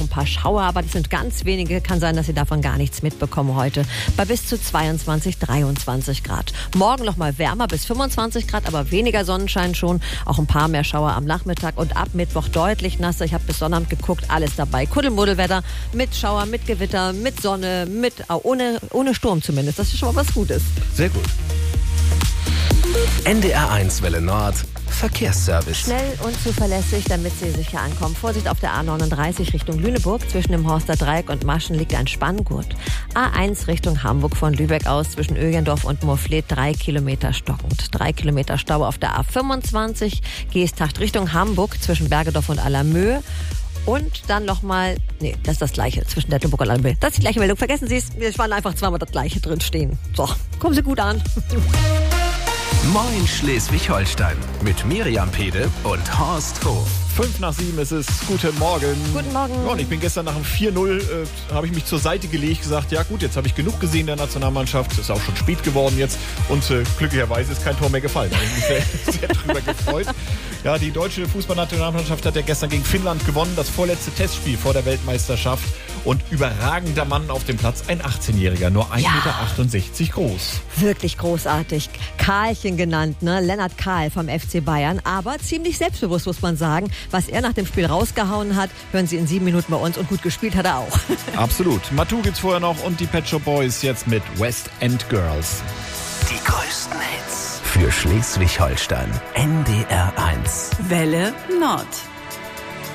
ein paar Schauer, aber das sind ganz wenige. Kann sein, dass Sie davon gar nichts mitbekommen heute. Bei bis zu 22, 23 Grad. Morgen noch mal wärmer bis 25 Grad, aber weniger Sonnenschein schon. Auch ein paar mehr Schauer am Nachmittag und ab Mittwoch deutlich nasser. Ich habe bis Sonnabend geguckt, alles dabei. Kuddelmuddelwetter mit Schauer, mit Gewitter, mit Sonne, ohne Sturm zumindest. Das ist schon mal was Gutes. Sehr gut. NDR1 Welle Nord. Verkehrsservice. Schnell und zuverlässig, damit Sie sicher ankommen. Vorsicht auf der A39 Richtung Lüneburg. Zwischen dem Horster Dreieck und Maschen liegt ein Spanngurt. A1 Richtung Hamburg von Lübeck aus zwischen Ögendorf und Moorfleet 3 Kilometer stockend. 3 Kilometer Stau auf der A25. Geesthacht Richtung Hamburg zwischen Bergedorf und Allermöhe. Und dann nochmal, das ist das Gleiche zwischen Dettelburg und Allermöhe. Das ist die gleiche Meldung. Vergessen Sie es, es waren einfach zweimal das Gleiche drin stehen. So, kommen Sie gut an. Moin Schleswig-Holstein mit Miriam Pede und Horst Hof. 5:05 ist es. Guten Morgen. Guten Morgen. Ja, und ich bin gestern nach dem 4:0, habe ich mich zur Seite gelegt, gesagt, ja gut, jetzt habe ich genug gesehen der Nationalmannschaft. Ist auch schon spät geworden jetzt. Und glücklicherweise ist kein Tor mehr gefallen. Da habe ich mich sehr, sehr drüber gefreut. Ja, die deutsche Fußballnationalmannschaft hat ja gestern gegen Finnland gewonnen. Das vorletzte Testspiel vor der Weltmeisterschaft. Und überragender Mann auf dem Platz, ein 18-Jähriger, nur 1,68 Meter groß. Wirklich großartig. Karlchen genannt, ne? Lennart Kahl vom FC Bayern. Aber ziemlich selbstbewusst, muss man sagen. Was er nach dem Spiel rausgehauen hat, hören Sie in 7 Minuten bei uns. Und gut gespielt hat er auch. Absolut. Matu gibt's vorher noch und die Pet Shop Boys jetzt mit West End Girls. Die größten Hits für Schleswig-Holstein. NDR1. Welle Nord.